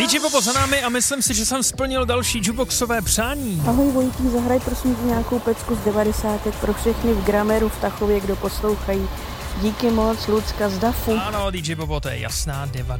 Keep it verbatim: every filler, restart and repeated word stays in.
dý džej Bobo za námi a myslím si, že jsem splnil další jukeboxové přání. Ahoj Vojtí, zahraj prosím tě nějakou pecku z devadesátek pro všechny v Grameru v Tachově, kdo poslouchají. Díky moc, Lucka z Dafu. Ano, dý džej Bobo, to je jasná,